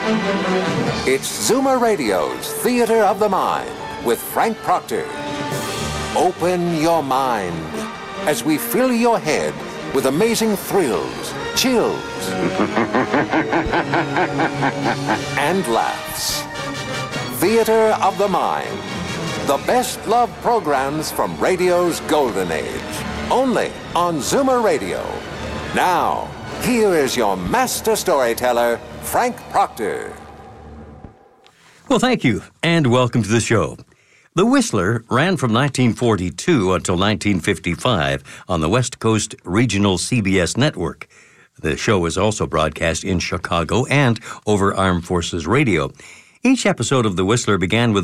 It's Zoomer Radio's Theater of the Mind with Frank Proctor. Open your mind as we fill your head with amazing thrills, chills, and laughs. Theater of the Mind. The best love programs from radio's golden age. Only on Zoomer Radio. Now, here is your master storyteller, Frank Proctor. Well, thank you, and welcome to the show. The Whistler ran from 1942 until 1955 on the West Coast Regional CBS network. The show was also broadcast in Chicago and over Armed Forces Radio. Each episode of The Whistler began with